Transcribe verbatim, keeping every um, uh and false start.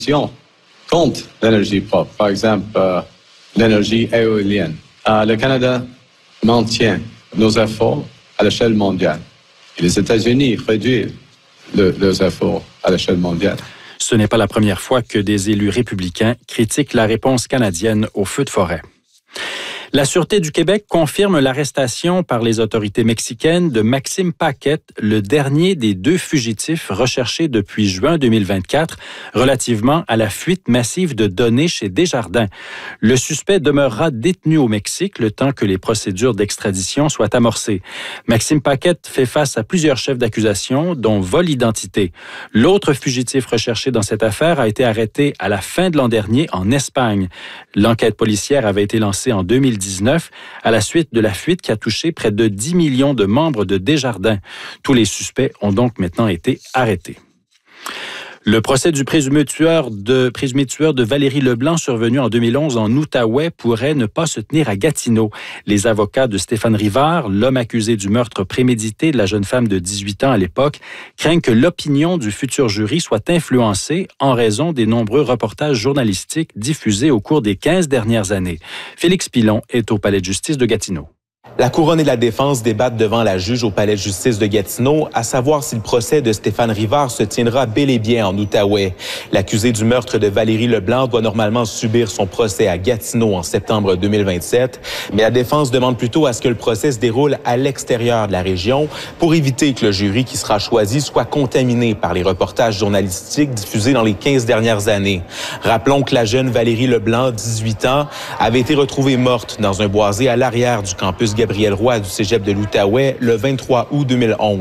contre l'énergie propre, par exemple euh, l'énergie éolienne. Euh, le Canada maintient nos efforts à l'échelle mondiale. Et les États-Unis réduisent le, leurs efforts à l'échelle mondiale. Ce n'est pas la première fois que des élus républicains critiquent la réponse canadienne aux feux de forêt. La Sûreté du Québec confirme l'arrestation par les autorités mexicaines de Maxime Paquette, le dernier des deux fugitifs recherchés depuis juin deux mille vingt-quatre relativement à la fuite massive de données chez Desjardins. Le suspect demeurera détenu au Mexique le temps que les procédures d'extradition soient amorcées. Maxime Paquette fait face à plusieurs chefs d'accusation, dont vol d'identité. L'autre fugitif recherché dans cette affaire a été arrêté à la fin de l'an dernier en Espagne. L'enquête policière avait été lancée en deux mille dix-neuf à la suite de la fuite qui a touché près de dix millions de membres de Desjardins. Tous les suspects ont donc maintenant été arrêtés. Le procès du présumé tueur de, présumé tueur de Valérie Leblanc survenu en deux mille onze en Outaouais pourrait ne pas se tenir à Gatineau. Les avocats de Stéphane Rivard, l'homme accusé du meurtre prémédité de la jeune femme de dix-huit ans à l'époque, craignent que l'opinion du futur jury soit influencée en raison des nombreux reportages journalistiques diffusés au cours des quinze dernières années. Félix Pilon est au Palais de justice de Gatineau. La Couronne et la défense débattent devant la juge au Palais de justice de Gatineau à savoir si le procès de Stéphane Rivard se tiendra bel et bien en Outaouais. L'accusé du meurtre de Valérie Leblanc doit normalement subir son procès à Gatineau en septembre deux mille vingt-sept, mais la défense demande plutôt à ce que le procès se déroule à l'extérieur de la région pour éviter que le jury qui sera choisi soit contaminé par les reportages journalistiques diffusés dans les quinze dernières années. Rappelons que la jeune Valérie Leblanc, dix-huit ans, avait été retrouvée morte dans un boisé à l'arrière du campus Gabriel Roy du cégep de l'Outaouais le vingt-trois août deux mille onze.